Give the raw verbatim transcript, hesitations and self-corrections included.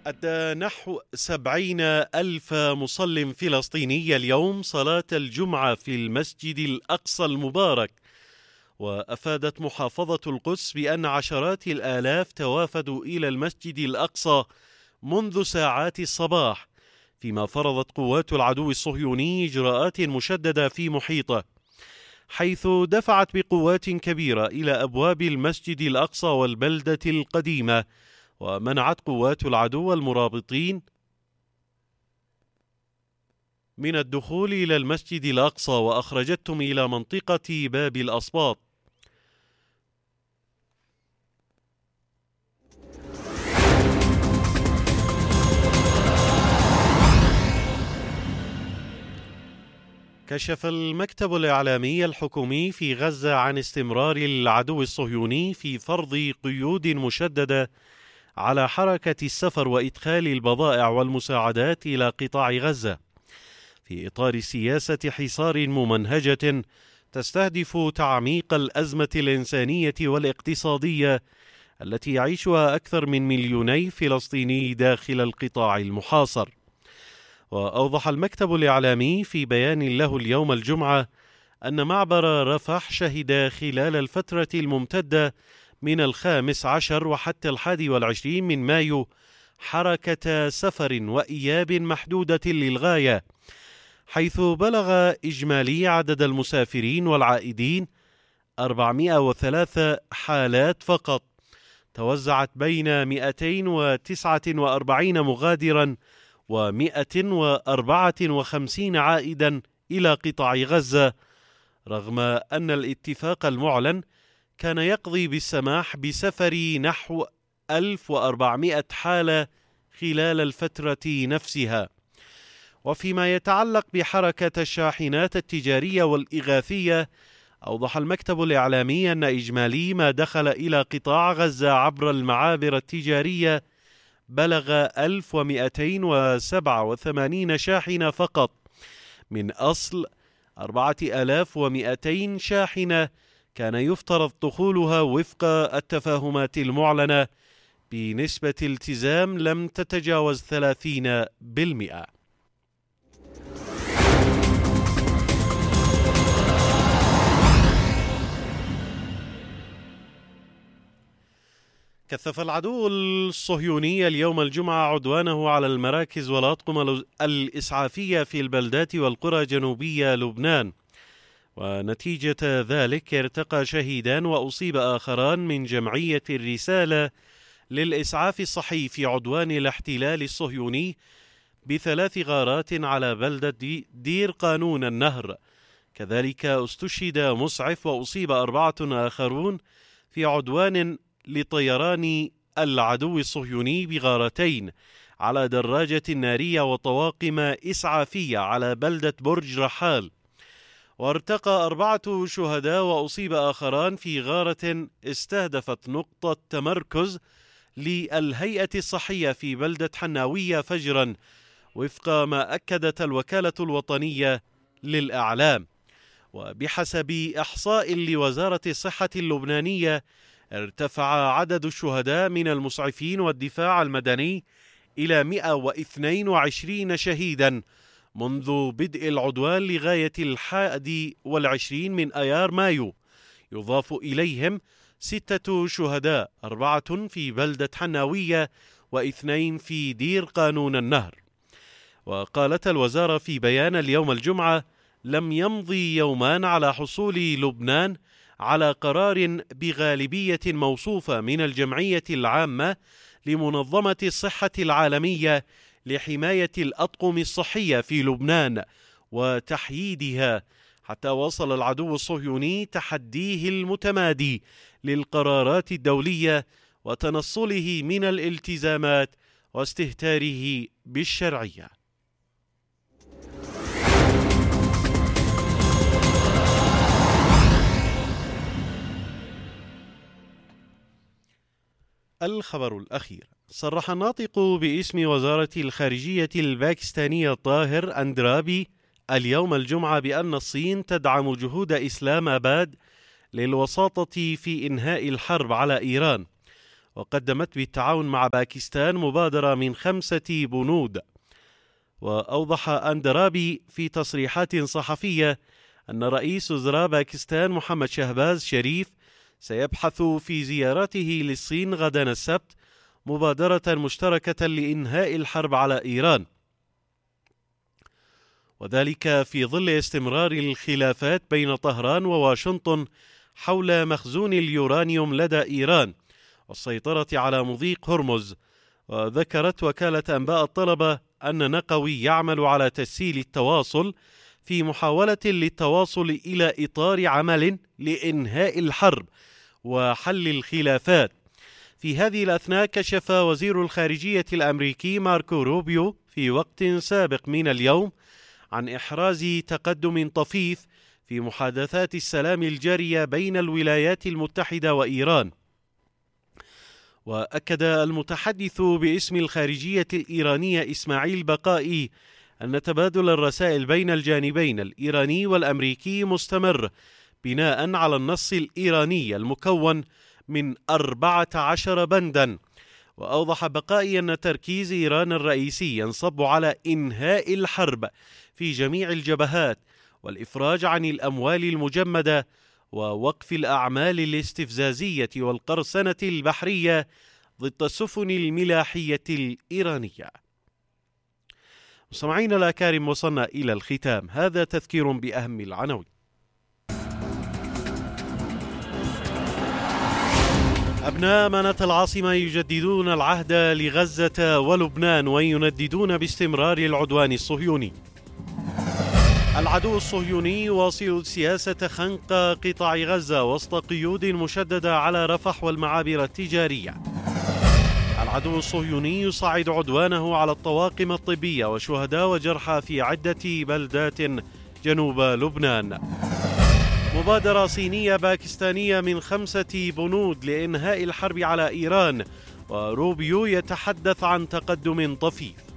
أدى نحو سبعين ألف مصل فلسطيني اليوم صلاة الجمعة في المسجد الأقصى المبارك. وأفادت محافظة القدس بأن عشرات الآلاف توافدوا إلى المسجد الأقصى منذ ساعات الصباح، فيما فرضت قوات العدو الصهيوني إجراءات مشددة في محيطه، حيث دفعت بقوات كبيرة إلى أبواب المسجد الأقصى والبلدة القديمة، ومنعت قوات العدو المرابطين من الدخول إلى المسجد الأقصى وأخرجتهم إلى منطقة باب الأسباط. كشف المكتب الإعلامي الحكومي في غزة عن استمرار العدو الصهيوني في فرض قيود مشددة على حركة السفر وإدخال البضائع والمساعدات إلى قطاع غزة، في إطار سياسة حصار ممنهجة تستهدف تعميق الأزمة الإنسانية والاقتصادية التي يعيشها أكثر من مليوني فلسطيني داخل القطاع المحاصر. وأوضح المكتب الإعلامي في بيان له اليوم الجمعة أن معبر رفح شهد خلال الفترة الممتدة من الخامس عشر وحتى الحادي والعشرين من مايو حركة سفر وإياب محدودة للغاية، حيث بلغ إجمالي عدد المسافرين والعائدين أربعمائة وثلاث حالات فقط، توزعت بين مئتين وتسعة وأربعين مغادرا ومئة وأربعة وخمسين عائدا إلى قطاع غزة، رغم أن الاتفاق المعلن كان يقضي بالسماح بسفر نحو ألف وأربعمائة حالة خلال الفترة نفسها. وفيما يتعلق بحركة الشاحنات التجارية والإغاثية، أوضح المكتب الإعلامي أن إجمالي ما دخل إلى قطاع غزة عبر المعابر التجارية بلغ ألف ومئتين وسبعة وثمانين شاحنة فقط، من أصل أربعة آلاف ومئتين شاحنة كان يفترض دخولها وفق التفاهمات المعلنة بنسبة التزام لم تتجاوز ثلاثين بالمئة. كثف العدو الصهيوني اليوم الجمعة عدوانه على المراكز والأطقم الإسعافية في البلدات والقرى جنوبي لبنان، ونتيجة ذلك ارتقى شهيدان وأصيب آخران من جمعية الرسالة للإسعاف الصحي في عدوان الاحتلال الصهيوني بثلاث غارات على بلدة دير قانون النهر. كذلك استشهد مسعف وأصيب أربعة آخرون في عدوان لطيران العدو الصهيوني بغارتين على دراجة نارية وطواقم إسعافية على بلدة برج رحال. وارتقى أربعة شهداء وأصيب آخران في غارة استهدفت نقطة تمركز للهيئة الصحية في بلدة حناوية فجرا، وفق ما أكدت الوكالة الوطنية للإعلام. وبحسب إحصاء لوزارة الصحة اللبنانية، ارتفع عدد الشهداء من المسعفين والدفاع المدني إلى مئة واثنين وعشرين شهيدا منذ بدء العدوان لغاية الحادي والعشرين من أيار مايو، يضاف إليهم ستة شهداء، أربعة في بلدة حناوية واثنين في دير قانون النهر. وقالت الوزارة في بيان اليوم الجمعة: لم يمضي يومان على حصول لبنان على قرار بغالبية موصوفة من الجمعية العامة لمنظمة الصحة العالمية لحماية الأطقم الصحية في لبنان وتحييدها، حتى وصل العدو الصهيوني تحديه المتمادي للقرارات الدولية وتنصله من الالتزامات واستهتاره بالشرعية. الخبر الأخير: صرح الناطق باسم وزارة الخارجية الباكستانية طاهر أندرابي اليوم الجمعة بأن الصين تدعم جهود إسلام آباد للوساطة في إنهاء الحرب على إيران، وقدمت بالتعاون مع باكستان مبادرة من خمسة بنود. وأوضح أندرابي في تصريحات صحفية أن رئيس وزراء باكستان محمد شهباز شريف سيبحث في زيارته للصين غدا السبت مبادرة مشتركة لإنهاء الحرب على إيران، وذلك في ظل استمرار الخلافات بين طهران وواشنطن حول مخزون اليورانيوم لدى إيران والسيطرة على مضيق هرمز. وذكرت وكالة أنباء الطلبة أن نقوي يعمل على تسهيل التواصل في محاولة للتواصل إلى إطار عمل لإنهاء الحرب وحل الخلافات. في هذه الأثناء كشف وزير الخارجية الأمريكي ماركو روبيو في وقت سابق من اليوم عن إحراز تقدم طفيف في محادثات السلام الجارية بين الولايات المتحدة وإيران. وأكد المتحدث باسم الخارجية الإيرانية إسماعيل بقائي أن تبادل الرسائل بين الجانبين الإيراني والأمريكي مستمر بناء على النص الإيراني المكون من أربعة عشر بندا. وأوضح بقائي أن تركيز إيران الرئيسي ينصب على إنهاء الحرب في جميع الجبهات والإفراج عن الأموال المجمدة ووقف الأعمال الاستفزازية والقرصنة البحرية ضد السفن الملاحية الإيرانية. مستمعينا الأكارم، وصلنا إلى الختام. هذا تذكير بأهم العناوين. أبناء أمانة العاصمة يجددون العهد لغزة ولبنان وينددون باستمرار العدوان الصهيوني. العدو الصهيوني يواصل سياسة خنق قطاع غزة وسط قيود مشددة على رفح والمعابر التجارية. العدو الصهيوني يصعد عدوانه على الطواقم الطبية وشهداء وجرحى في عدة بلدات جنوب لبنان. مبادرة صينية باكستانية من خمسة بنود لإنهاء الحرب على إيران، وروبيو يتحدث عن تقدم طفيف.